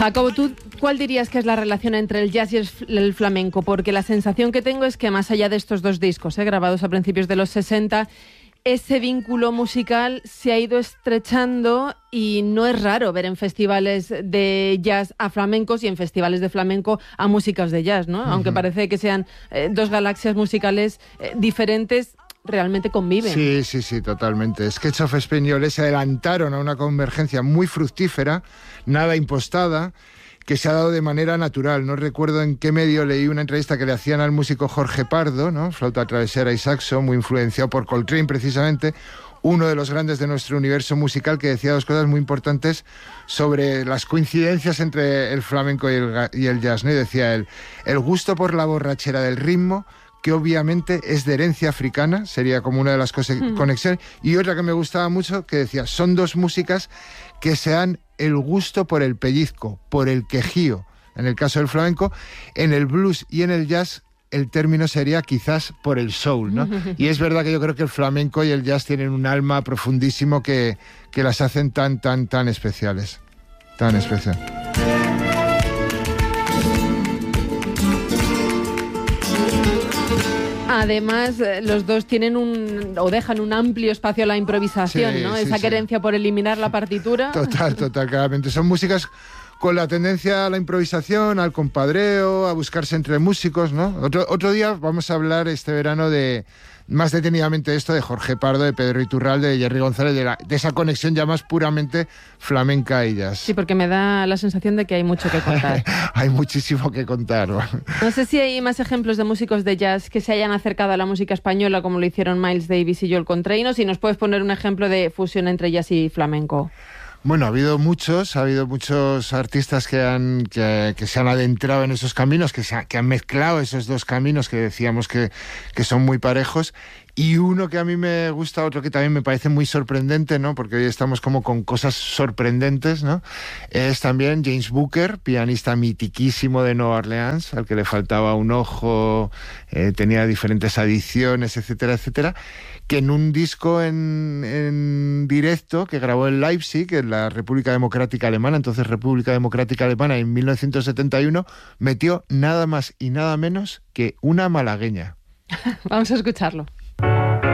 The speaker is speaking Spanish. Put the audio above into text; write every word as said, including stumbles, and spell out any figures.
Jacobo, ¿tú cuál dirías que es la relación entre el jazz y el flamenco? Porque la sensación que tengo es que más allá de estos dos discos, ¿eh? grabados a principios de los sesenta, ese vínculo musical se ha ido estrechando y no es raro ver en festivales de jazz a flamencos y en festivales de flamenco a músicas de jazz, ¿no? Uh-huh. Aunque parece que sean eh, dos galaxias musicales eh, diferentes, realmente conviven. Sí, sí, sí, totalmente. Sketch of Españoles se adelantaron a una convergencia muy fructífera, nada impostada, que se ha dado de manera natural. No recuerdo en qué medio leí una entrevista que le hacían al músico Jorge Pardo, ¿no? Flauta travesera y saxo, muy influenciado por Coltrane precisamente, uno de los grandes de nuestro universo musical, que decía dos cosas muy importantes sobre las coincidencias entre el flamenco y el, y el jazz, ¿no? Y decía él, el gusto por la borrachera del ritmo, que obviamente es de herencia africana, sería como una de las cosas, mm. conexiones, y otra que me gustaba mucho, que decía, son dos músicas que se dan el gusto por el pellizco, por el quejío, en el caso del flamenco. En el blues y en el jazz el término sería quizás por el soul, ¿no? Y es verdad que yo creo que el flamenco y el jazz tienen un alma profundísimo que, que las hacen tan, tan, tan especiales, tan especial. Además, los dos tienen un o dejan un amplio espacio a la improvisación, sí, ¿no? Sí, Esa sí. querencia por eliminar la partitura. Total, total, claramente. Son músicas con la tendencia a la improvisación, al compadreo, a buscarse entre músicos, ¿no? Otro, otro día vamos a hablar este verano de más detenidamente esto de Jorge Pardo, de Pedro Iturralde, de Jerry González, de, la, de esa conexión ya más puramente flamenca y jazz. Sí, porque me da la sensación de que hay mucho que contar. Hay muchísimo que contar. No sé si hay más ejemplos de músicos de jazz que se hayan acercado a la música española como lo hicieron Miles Davis y Joel Coltrane, o si nos puedes poner un ejemplo de fusión entre jazz y flamenco. Bueno, ha habido muchos, ha habido muchos artistas que han que, que se han adentrado en esos caminos, que, se ha, que han mezclado esos dos caminos que decíamos que, que son muy parejos. Y uno que a mí me gusta, otro que también me parece muy sorprendente, ¿no? Porque hoy estamos como con cosas sorprendentes, ¿no? Es también James Booker, pianista mitiquísimo de Nueva Orleans, al que le faltaba un ojo, eh, tenía diferentes adicciones, etcétera, etcétera, que en un disco en, en directo que grabó en Leipzig, en la República Democrática Alemana, entonces República Democrática Alemana, en mil novecientos setenta y uno, metió nada más y nada menos que una malagueña. Vamos a escucharlo.